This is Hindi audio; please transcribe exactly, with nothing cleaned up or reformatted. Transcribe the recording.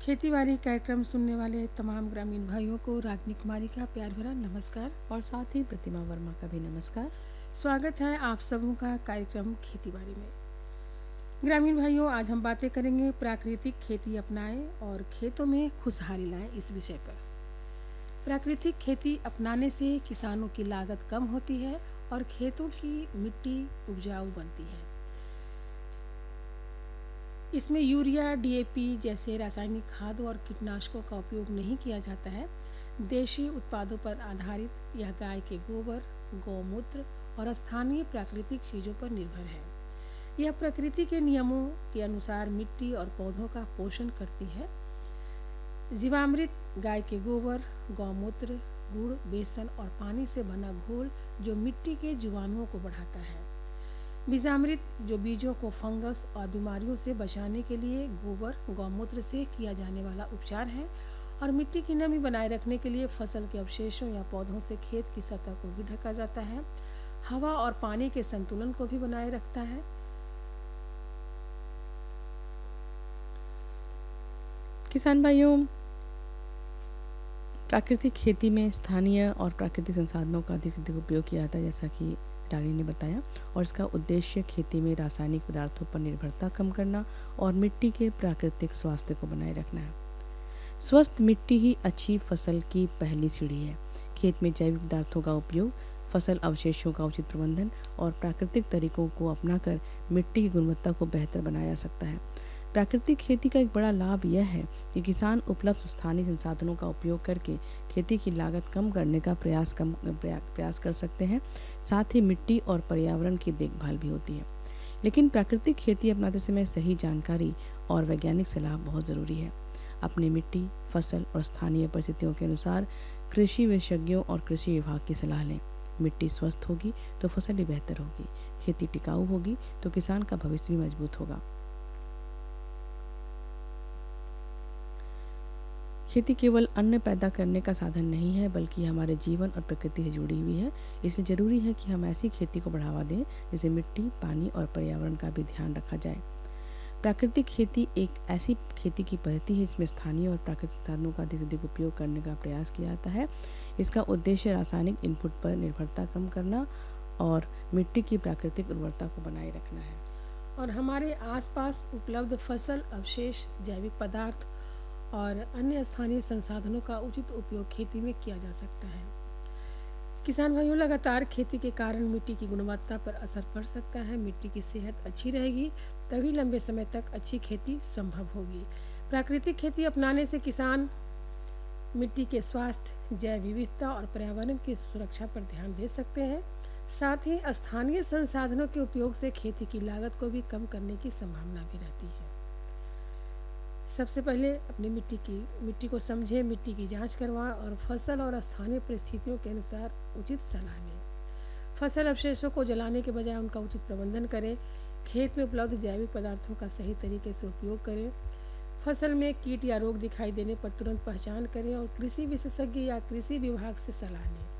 खेती-बाड़ी कार्यक्रम सुनने वाले तमाम ग्रामीण भाइयों को रागिनी कुमारी का प्यार भरा नमस्कार और साथ ही प्रतिमा वर्मा का भी नमस्कार। स्वागत है आप सबों का कार्यक्रम खेती-बाड़ी में। ग्रामीण भाइयों, आज हम बातें करेंगे प्राकृतिक खेती अपनाएं और खेतों में खुशहाली लाएं इस विषय पर। प्राकृतिक खेती अपनाने से किसानों की लागत कम होती है और खेतों की मिट्टी उपजाऊ बनती है। इसमें यूरिया, डी ए पी जैसे रासायनिक खादों और कीटनाशकों का उपयोग नहीं किया जाता है। देशी उत्पादों पर आधारित यह गाय के गोबर, गौमूत्र और स्थानीय प्राकृतिक चीज़ों पर निर्भर है। यह प्रकृति के नियमों के अनुसार मिट्टी और पौधों का पोषण करती है। जीवामृत गाय के गोबर, गौमूत्र, गुड़, बेसन और पानी से बना घोल जो मिट्टी के जीवाणुओं को बढ़ाता है। बीजामृत जो बीजों को फंगस और बीमारियों से बचाने के लिए गोबर, गौमूत्र से किया जाने वाला उपचार है और मिट्टी की नमी बनाए रखने के लिए फसल के अवशेषों या पौधों से खेत की सतह को भी ढका जाता है। हवा और पानी के संतुलन को भी बनाए रखता है। किसान भाइयों, प्राकृतिक खेती में स्थानीय और प्राकृतिक संसाधनों का अधिक से अधिक उपयोग किया जाता है, जैसा कि रानी ने बताया, और इसका उद्देश्य खेती में रासायनिक पदार्थों पर निर्भरता कम करना और मिट्टी के प्राकृतिक स्वास्थ्य को बनाए रखना है। स्वस्थ मिट्टी ही अच्छी फसल की पहली सीढ़ी है। खेत में जैविक पदार्थों का उपयोग, फसल अवशेषों का उचित प्रबंधन और प्राकृतिक तरीकों को अपनाकर मिट्टी की गुणवत्ता को बेहतर बनाया जा सकता है। प्राकृतिक खेती का एक बड़ा लाभ यह है कि किसान उपलब्ध स्थानीय संसाधनों का उपयोग करके खेती की लागत कम करने का प्रयास कम प्रयास कर सकते हैं। साथ ही मिट्टी और पर्यावरण की देखभाल भी होती है। लेकिन प्राकृतिक खेती अपनाते समय सही जानकारी और वैज्ञानिक सलाह बहुत ज़रूरी है। अपनी मिट्टी, फसल और स्थानीय परिस्थितियों के अनुसार कृषि विशेषज्ञों और कृषि विभाग की सलाह लें। मिट्टी स्वस्थ होगी तो फसल भी बेहतर होगी, खेती टिकाऊ होगी तो किसान का भविष्य भी मजबूत होगा। खेती केवल अन्न पैदा करने का साधन नहीं है, बल्कि हमारे जीवन और प्रकृति से जुड़ी हुई है। इसलिए ज़रूरी है कि हम ऐसी खेती को बढ़ावा दें जिससे मिट्टी, पानी और पर्यावरण का भी ध्यान रखा जाए। प्राकृतिक खेती एक ऐसी खेती की पद्धति है जिसमें स्थानीय और प्राकृतिक साधनों का अधिक से अधिक उपयोग करने का प्रयास किया जाता है। इसका उद्देश्य रासायनिक इनपुट पर निर्भरता कम करना और मिट्टी की प्राकृतिक उर्वरता को बनाए रखना है। और हमारे आसपास उपलब्ध फसल अवशेष, जैविक पदार्थ और अन्य स्थानीय संसाधनों का उचित उपयोग खेती में किया जा सकता है। किसान भाइयों, लगातार खेती के कारण मिट्टी की गुणवत्ता पर असर पड़ सकता है। मिट्टी की सेहत अच्छी रहेगी तभी लंबे समय तक अच्छी खेती संभव होगी। प्राकृतिक खेती अपनाने से किसान मिट्टी के स्वास्थ्य, जैव विविधता और पर्यावरण की सुरक्षा पर ध्यान दे सकते हैं। साथ ही स्थानीय संसाधनों के उपयोग से खेती की लागत को भी कम करने की संभावना भी रहती है। सबसे पहले अपनी मिट्टी की मिट्टी को समझें, मिट्टी की जांच करवाएं और फसल और स्थानीय परिस्थितियों के अनुसार उचित सलाह लें। फसल अवशेषों को जलाने के बजाय उनका उचित प्रबंधन करें। खेत में उपलब्ध जैविक पदार्थों का सही तरीके से उपयोग करें। फसल में कीट या रोग दिखाई देने पर तुरंत पहचान करें और कृषि विशेषज्ञ या कृषि विभाग से सलाह लें।